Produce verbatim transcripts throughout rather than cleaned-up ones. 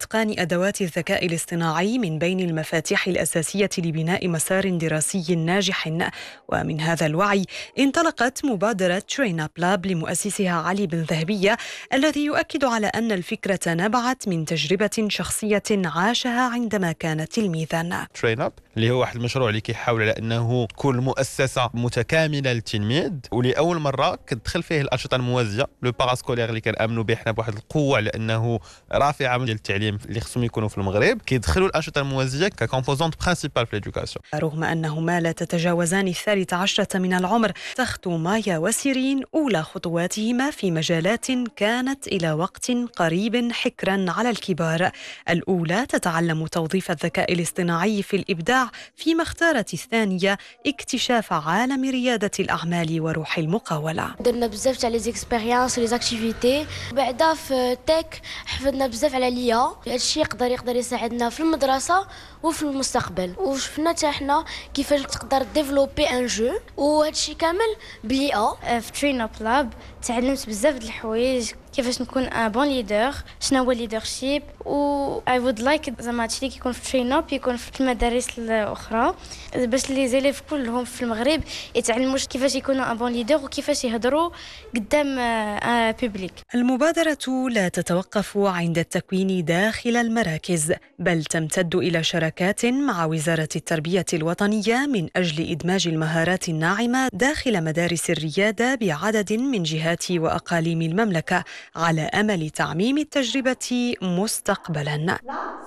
إتقان أدوات الذكاء الاصطناعي من بين المفاتيح الأساسية لبناء مسار دراسي ناجح. ومن هذا الوعي انطلقت مبادرة ترين أب لاب لمؤسسها علي بن ذهبية، الذي يؤكد على أن الفكرة نبعت من تجربة شخصية عاشها عندما كان تلميذا. ترين أب اللي هو واحد المشروع اللي كيحاول على أنه كل مؤسسة متكاملة للتلميذ، ولأول مرة كتدخل فيه الأنشطة الموازية لو باراسكولير اللي كنأمنوا به حنا بواحد القوة لأنه رافعة من التعليم اللي خصهم يكونوا في المغرب، كيدخلوا الأنشطة الموازية ككومبوزونت برينسيبال في ليدوكاسيون. رغم أنهما لا تتجاوزان الثالث عشرة من العمر، تخطو مايا وسيرين أولى خطواتهما في مجالات كانت إلى وقت قريب حكرا على الكبار. الأولى تتعلم توظيف الذكاء الاصطناعي في الإبداع، فيما اختارت الثانية اكتشاف عالم ريادة الأعمال وروح المقاولة. درنا بزاف تاع لي زيكسبيريونس ولي زاكتيفيتي، بعدا في تك حفظنا بزاف على ليا. هادشي يقدر يقدر يساعدنا في المدرسة وفي المستقبل، وشفنا حتى حنا كيفاش تقدر ديفلوبي ان جو، وهادشي كامل بلي ا في ترين اب لاب تعلمت بزاف د الحوايج، كيفاش نكون ان بون ليدر، شنو هو ليدرشيب، و اي وود لايك زعما هادشي اللي كيكون في ترين اب يكون في المدارس الاخرى، باش لي زيليف كلهم في المغرب يتعلموا كيفاش يكونوا ان بون ليدر وكيفاش يهضروا قدام ان بوبليك. المبادرة لا تتوقف عند التكوين داخل المراكز، بل تمتد إلى شراكات مع وزارة التربية الوطنية من أجل إدماج المهارات الناعمة داخل مدارس الريادة بعدد من جهات وأقاليم المملكة، على أمل تعميم التجربة مستقبلاً.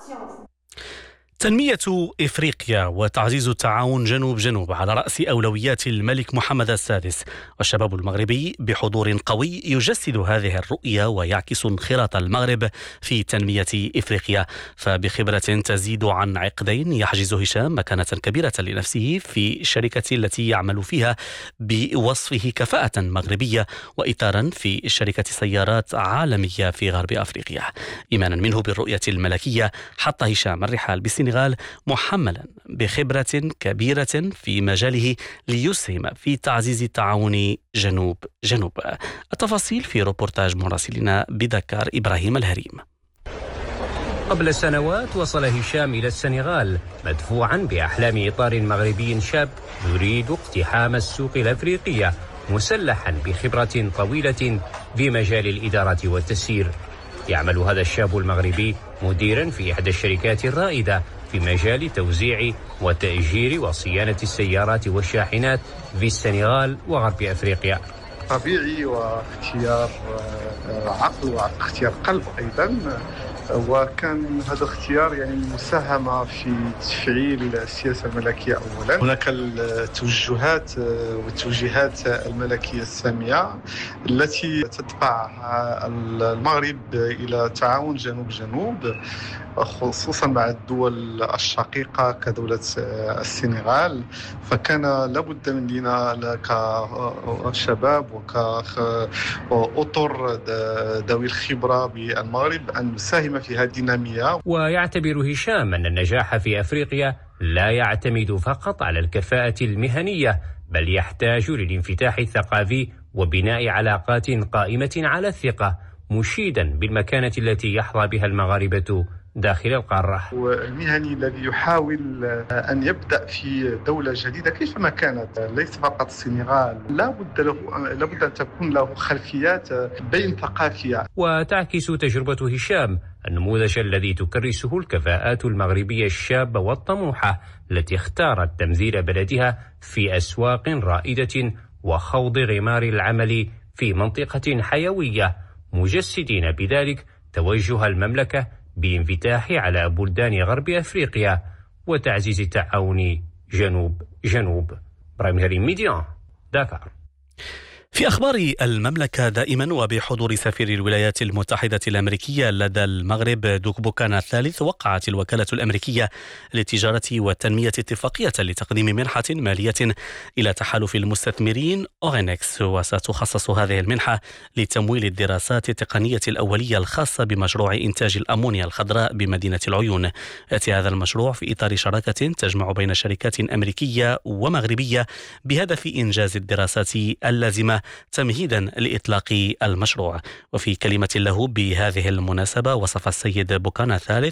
تنمية إفريقيا وتعزيز التعاون جنوب جنوب على رأس أولويات الملك محمد السادس، والشباب المغربي بحضور قوي يجسد هذه الرؤية ويعكس انخراط المغرب في تنمية إفريقيا. فبخبرة تزيد عن عقدين يحجز هشام مكانة كبيرة لنفسه في الشركة التي يعمل فيها بوصفه كفاءة مغربية، وإطارا في شركة سيارات عالمية في غرب أفريقيا. إيمانا منه بالرؤية الملكية حط هشام الرحال بالسنغال محملا بخبرة كبيرة في مجاله ليسهم في تعزيز التعاون جنوب جنوب. التفاصيل في روبورتاج مراسلنا بدكار إبراهيم الهريم. قبل سنوات وصل هشام إلى السنغال مدفوعا بأحلام إطار مغربي شاب يريد اقتحام السوق الأفريقية، مسلحا بخبرة طويلة في مجال الإدارة والتسيير. يعمل هذا الشاب المغربي مديرا في إحدى الشركات الرائدة في مجال توزيع وتأجير وصيانة السيارات والشاحنات في السنغال وغرب أفريقيا. طبيعي واختيار عقل واختيار قلب أيضا، وكان هذا الاختيار يعني مساهمة في تفعيل السياسة الملكية أولا. هناك التوجهات والتوجيهات الملكية السامية التي تدفع المغرب إلى تعاون جنوب جنوب، خصوصا مع الدول الشقيقة كدولة السنغال. فكان لابد مننا كشباب وكأطر ذوي الخبرة بالمغرب أن نساهم في هذه الدينامية. ويعتبر هشام أن النجاح في أفريقيا لا يعتمد فقط على الكفاءة المهنية، بل يحتاج للانفتاح الثقافي وبناء علاقات قائمة على الثقة، مشيدا بالمكانة التي يحظى بها المغاربة داخل القارة. والمهني الذي يحاول أن يبدأ في دولة جديدة كيفما كانت، ليس فقط السنغال، لا بد له لا بد أن تكون له خلفيات بين ثقافية. وتعكس تجربة هشام النموذج الذي تكرسه الكفاءات المغربية الشابة والطموحة التي اختارت تمثيل بلدها في أسواق رائدة وخوض غمار العمل في منطقة حيوية، مجسدين بذلك توجه المملكة بانفتاح على بلدان غرب أفريقيا وتعزيز التعاون جنوب جنوب. إبراهيم الهريم، ميديان، داكار. في أخبار المملكة دائما وبحضور سفير الولايات المتحدة الأمريكية لدى المغرب دوك بوكان الثالث، وقعت الوكالة الأمريكية للتجارة والتنمية اتفاقية لتقديم منحة مالية إلى تحالف المستثمرين أورينكس، وستخصص هذه المنحة لتمويل الدراسات التقنية الأولية الخاصة بمشروع إنتاج الأمونيا الخضراء بمدينة العيون. يأتي هذا المشروع في إطار شراكة تجمع بين شركات أمريكية ومغربية بهدف إنجاز الدراسات اللازمة تمهيدا لإطلاق المشروع. وفي كلمة له بهذه المناسبة وصف السيد بوكان الثالث